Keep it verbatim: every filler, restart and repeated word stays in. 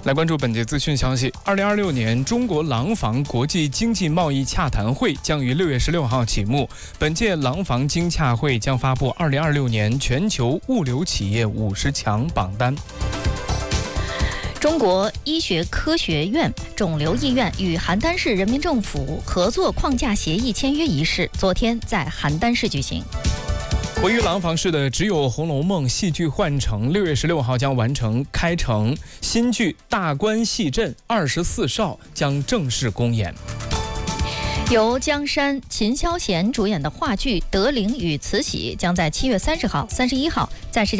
来关注本节资讯消息。二零二六年中国廊坊国际经济贸易洽谈会将于六月十六号启幕。本届廊坊经洽会将发布二零二六年全球物流企业五十强榜单。 中国医学科学院肿瘤医院与邯郸市人民政府合作框架协议签约仪式昨天在邯郸市举行。 位于廊坊市的只有《红楼梦》戏剧幻城，六月十六号将完成开城，新剧《大观戏镇二十四少》将正式公演。 由江山、秦霄贤主演的话剧《德龄与慈禧》将在七月三十号、三十一号在石家